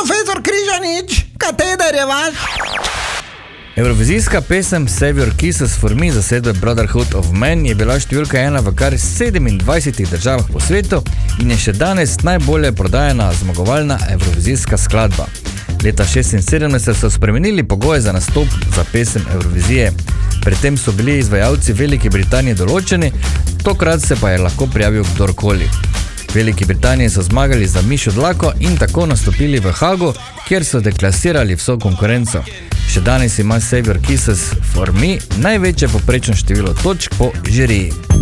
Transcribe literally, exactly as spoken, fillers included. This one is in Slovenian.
profesor Križanič, kateder je vaš? Evrovizijska pesem Save Your Kisses for Me zasedbe Brotherhood of Men je bila številka ena v kar sedemindvajsetih državah po svetu in je še danes najbolje prodajana zmagovalna evrovizijska skladba. Leta šestinsedemdeset so spremenili pogoje za nastop za pesem Evrovizije. Predtem so bili izvajalci Velike Britanije določeni, tokrat se pa je lahko prijavil kdorkoli. V Veliki Britaniji so zmagali za Mišo Dlako in tako nastopili v Hagu, kjer so deklasirali vso konkurenco. Še danes ima Save Your Kisses for Me največje poprečno število točk po žiriji.